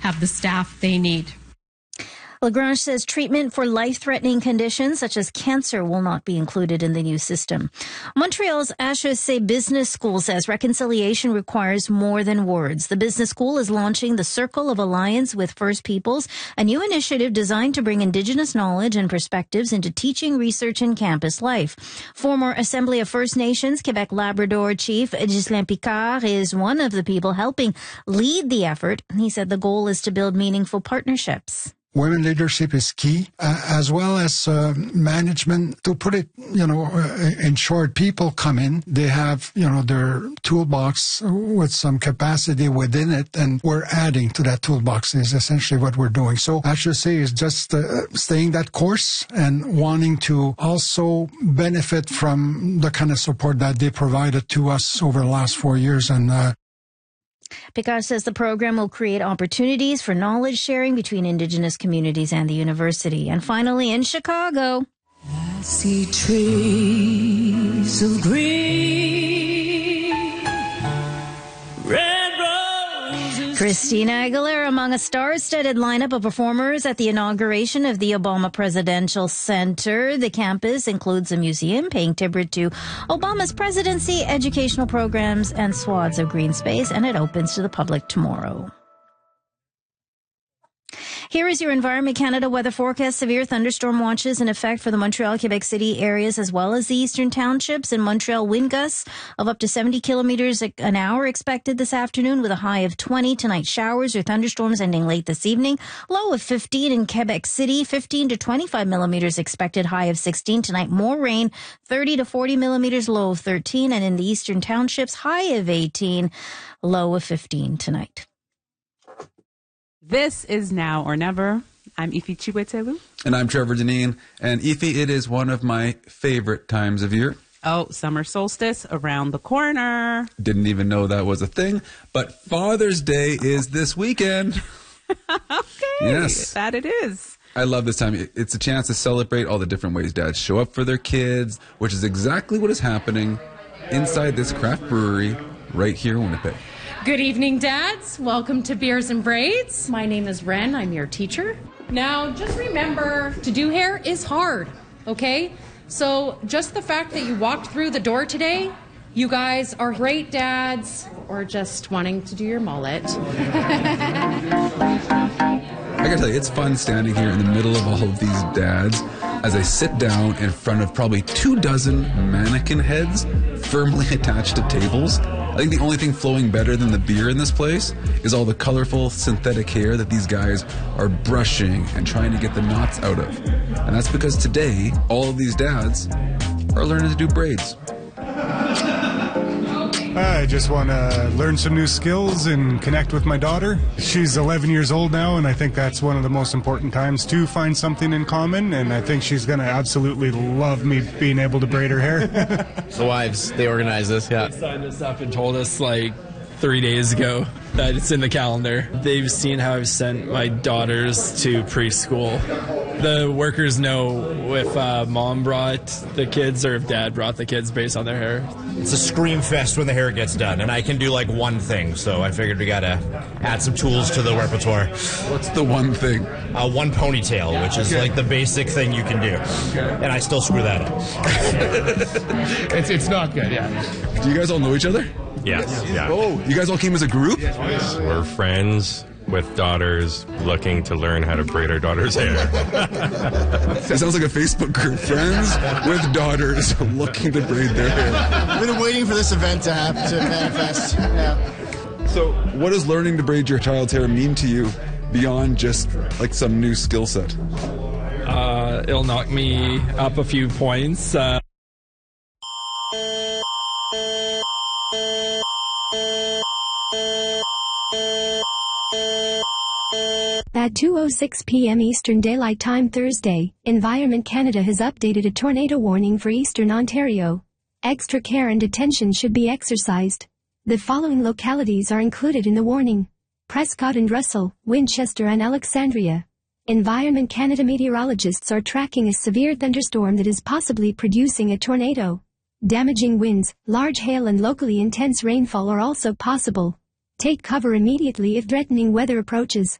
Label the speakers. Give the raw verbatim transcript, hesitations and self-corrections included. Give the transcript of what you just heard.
Speaker 1: have the staff they need.
Speaker 2: Lagrange says treatment for life-threatening conditions such as cancer will not be included in the new system. Montreal's H E C Business School says reconciliation requires more than words. The business school is launching the Circle of Alliance with First Peoples, a new initiative designed to bring Indigenous knowledge and perspectives into teaching, research, and campus life. Former Assembly of First Nations Quebec Labrador Chief Ghislain Picard is one of the people helping lead the effort. He said the goal is to build meaningful partnerships.
Speaker 3: Women leadership is key, uh, as well as uh, management. To put it, you know, uh, in short, people come in, they have, you know, their toolbox with some capacity within it, and we're adding to that toolbox is essentially what we're doing. So I should say is just uh, staying that course and wanting to also benefit from the kind of support that they provided to us over the last four years. And uh,
Speaker 2: Picard says the program will create opportunities for knowledge sharing between Indigenous communities and the university. And finally, in Chicago,
Speaker 4: I see trees of green, red roses.
Speaker 2: Christina Aguilera among a star-studded lineup of performers at the inauguration of the Obama Presidential Center. The campus includes a museum paying tribute to Obama's presidency, educational programs, and swaths of green space, and it opens to the public tomorrow. Here is your Environment Canada weather forecast. Severe thunderstorm watches in effect for the Montreal, Quebec City areas as well as the eastern townships. In Montreal, wind gusts of up to seventy kilometers an hour expected this afternoon with a high of twenty. Tonight, showers or thunderstorms ending late this evening. Low of fifteen in Quebec City, fifteen to twenty-five millimeters expected, high of sixteen. Tonight, more rain, thirty to forty millimeters, low of thirteen. And in the eastern townships, high of eighteen, low of fifteen tonight.
Speaker 5: This is Now or Never. I'm Ify Chiwetelu.
Speaker 6: And I'm Trevor Deneen. And Ify, it is one of my favorite times of year.
Speaker 5: Oh, summer solstice around the corner.
Speaker 6: Didn't even know that was a thing. But Father's Day is this weekend.
Speaker 5: Okay.
Speaker 6: Yes.
Speaker 5: That it is.
Speaker 6: I love this time. It's a chance to celebrate all the different ways dads show up for their kids, which is exactly what is happening inside this craft brewery right here in Winnipeg.
Speaker 1: Good evening, dads. Welcome to Beers and Braids. My name is Ren. I'm your teacher. Now, just remember, to do hair is hard, okay? So just the fact that you walked through the door today, you guys are great dads or just wanting to do your mullet.
Speaker 6: I gotta tell you, it's fun standing here in the middle of all of these dads as I sit down in front of probably two dozen mannequin heads firmly attached to tables. I think the only thing flowing better than the beer in this place is all the colorful synthetic hair that these guys are brushing and trying to get the knots out of. And that's because today, all of these dads are learning to do braids.
Speaker 7: I just want to learn some new skills and connect with my daughter. She's eleven years old now, and I think that's one of the most important times to find something in common, and I think she's going to absolutely love me being able to braid her hair.
Speaker 8: The wives, they organized this, yeah.
Speaker 9: They signed us up and told us like three days ago that it's in the calendar. They've seen how I've sent my daughters to preschool. The workers know if uh, mom brought the kids or if dad brought the kids based on their hair.
Speaker 8: It's a scream fest when the hair gets done, and I can do like one thing, so I figured we gotta add some tools to the repertoire.
Speaker 6: What's the one thing?
Speaker 8: Uh, one ponytail, which is
Speaker 6: okay.
Speaker 8: like the basic thing you can do. Okay. And I still screw that up.
Speaker 9: it's, it's not good, yeah.
Speaker 6: Do you guys all know each other?
Speaker 10: Yes. Yeah.
Speaker 6: Oh, you guys all came as a group?
Speaker 10: Yes. We're friends with daughters looking to learn how to braid our daughter's hair.
Speaker 6: It sounds like a Facebook group. Friends with daughters looking to braid their hair.
Speaker 11: I've been waiting for this event to happen, to manifest. Yeah.
Speaker 6: So, what does learning to braid your child's hair mean to you beyond just like some new skill set?
Speaker 9: Uh, it'll knock me up a few points. Uh,
Speaker 12: At two oh six p.m. Eastern Daylight Time Thursday, Environment Canada has updated a tornado warning for Eastern Ontario. Extra care and attention should be exercised. The following localities are included in the warning: Prescott and Russell, Winchester and Alexandria. Environment Canada meteorologists are tracking a severe thunderstorm that is possibly producing a tornado. Damaging winds, large hail and locally intense rainfall are also possible. Take cover immediately if threatening weather approaches.